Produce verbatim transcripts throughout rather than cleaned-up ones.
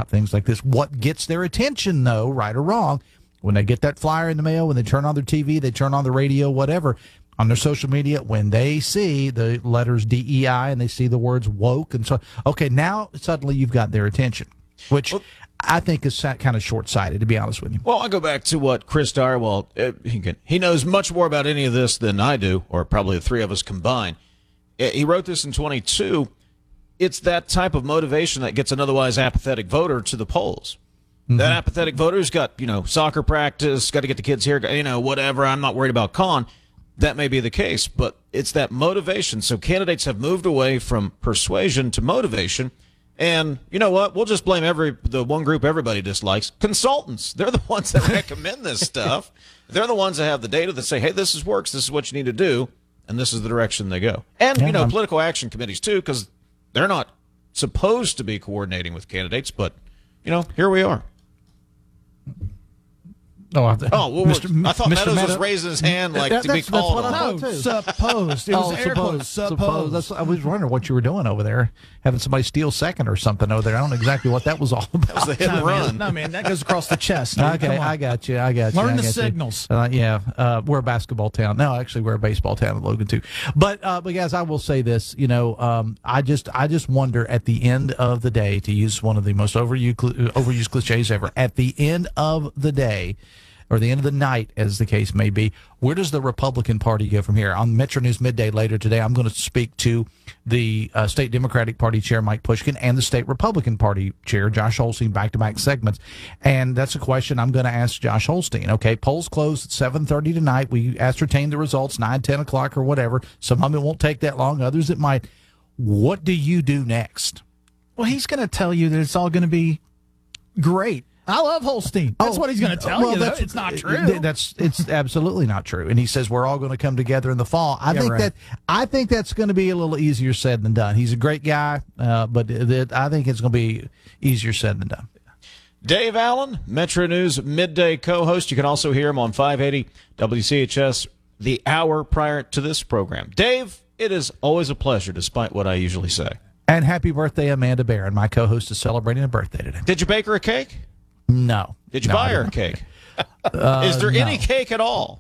about things like this. What gets their attention, though, right or wrong, when they get that flyer in the mail, when they turn on their T V, they turn on the radio, whatever, on their social media, when they see the letters D E I and they see the words woke and so, okay, now suddenly you've got their attention, which well, I think is kind of short-sighted, to be honest with you. Well, I'll go back to what Chris Dyer, well, he, can, he knows much more about any of this than I do, or probably the three of us combined. He wrote this in twenty-two. It's that type of motivation that gets an otherwise apathetic voter to the polls. Mm-hmm. That apathetic voter's got, you know, soccer practice, got to get the kids here, you know, whatever, I'm not worried about con. That may be the case, but it's that motivation. So candidates have moved away from persuasion to motivation. And you know what? We'll just blame every the one group everybody dislikes, consultants. They're the ones that recommend this stuff. They're the ones that have the data that say, hey, this is works, this is what you need to do, and this is the direction they go. And, yeah, you know, I'm... political action committees, too, because they're not supposed to be coordinating with candidates, but, you know, here we are. Oh, I, oh well, Mister I thought Mister Meadows Meadows was raising his hand like that, to be called that's what on. I thought, too. Supposed. It was oh, air supposed. quotes. Supposed. supposed. That's, I was wondering what you were doing over there, having somebody steal second or something over there. I don't know exactly what that was all about. That was the hit and no, run. Man, no, man, that goes across the chest. Dude. Okay, I got you. I got you. Learn I the got signals. Uh, yeah, uh, we're a basketball town. No, actually, we're a baseball town in Logan, too. But, uh, but guys, I will say this. You know, um, I just I just wonder at the end of the day, to use one of the most overused, overused cliches ever, at the end of the day, or the end of the night, as the case may be, where does the Republican Party go from here? On Metro News Midday later today, I'm going to speak to the uh, State Democratic Party Chair, Mike Pushkin, and the State Republican Party Chair, Josh Holstein, back-to-back segments. And that's a question I'm going to ask Josh Holstein. Okay, polls close at seven thirty tonight. We ascertain the results, nine, ten o'clock or whatever. Some of them won't take that long, others it might. What do you do next? Well, he's going to tell you that it's all going to be great. I love Holstein. That's oh, what he's going to tell well, you. That's, it's not true. That's it's absolutely not true. And he says we're all going to come together in the fall. I yeah, think right. that I think that's going to be a little easier said than done. He's a great guy, uh, but it, I think it's going to be easier said than done. Dave Allen, Metro News Midday co-host. You can also hear him on five eighty W C H S the hour prior to this program. Dave, it is always a pleasure, despite what I usually say. And happy birthday, Amanda Barron. My co-host is celebrating a birthday today. Did you bake her a cake? No. Did you no, buy her a cake? uh, Is there no. any cake at all?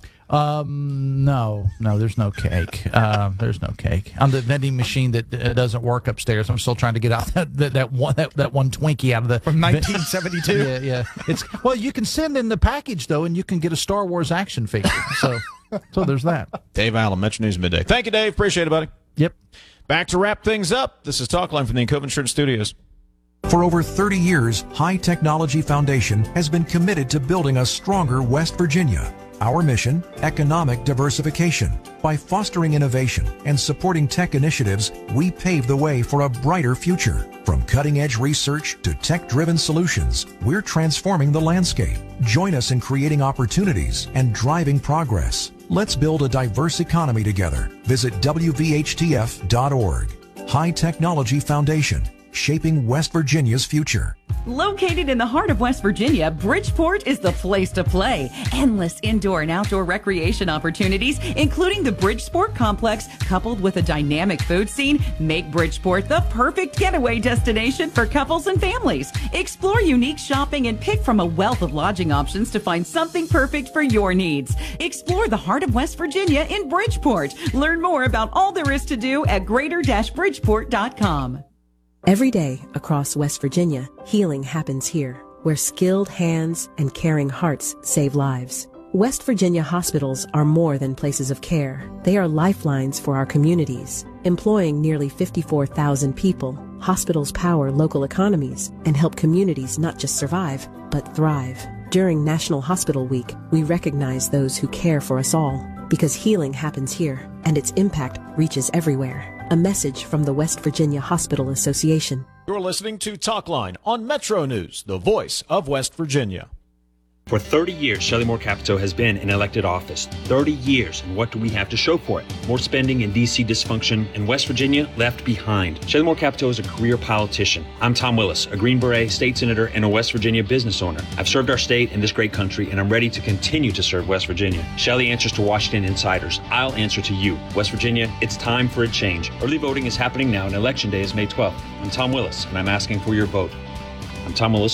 Um, no, no, there's no cake. Uh, there's no cake. On the vending machine that uh, doesn't work upstairs, I'm still trying to get out that, that, that one that, that one Twinkie out of the from nineteen seventy-two. yeah, yeah. It's well, you can send in the package though, and you can get a Star Wars action figure. So, so there's that. Dave Allen, Metro News Midday. Thank you, Dave. Appreciate it, buddy. Yep. Back to wrap things up. This is Talkline from the Encova Insurance Studios. For over thirty years, High Technology Foundation has been committed to building a stronger West Virginia. Our mission, economic diversification. By fostering innovation and supporting tech initiatives, we pave the way for a brighter future. From cutting-edge research to tech-driven solutions, we're transforming the landscape. Join us in creating opportunities and driving progress. Let's build a diverse economy together. Visit W V H T F dot org. High Technology Foundation, shaping West Virginia's future. Located in the heart of West Virginia, Bridgeport is the place to play. Endless indoor and outdoor recreation opportunities, including the Bridgeport Complex, coupled with a dynamic food scene, make Bridgeport the perfect getaway destination for couples and families. Explore unique shopping and pick from a wealth of lodging options to find something perfect for your needs. Explore the heart of West Virginia in Bridgeport. Learn more about all there is to do at greater bridgeport dot com. Every day across West Virginia, healing happens here, where skilled hands and caring hearts save lives. West Virginia hospitals are more than places of care. They are lifelines for our communities. Employing nearly fifty-four thousand people, hospitals power local economies and help communities not just survive, but thrive. During National Hospital Week, we recognize those who care for us all, because healing happens here, and its impact reaches everywhere. A message from the West Virginia Hospital Association. You're listening to Talkline on Metro News, the voice of West Virginia. For thirty years, Shelley Moore Capito has been in elected office. thirty years, and what do we have to show for it? More spending and D C dysfunction, and West Virginia left behind. Shelley Moore Capito is a career politician. I'm Tom Willis, a Green Beret state senator and a West Virginia business owner. I've served our state and this great country, and I'm ready to continue to serve West Virginia. Shelley answers to Washington insiders. I'll answer to you. West Virginia, it's time for a change. Early voting is happening now, and Election Day is May twelfth. I'm Tom Willis, and I'm asking for your vote. I'm Tom Willis.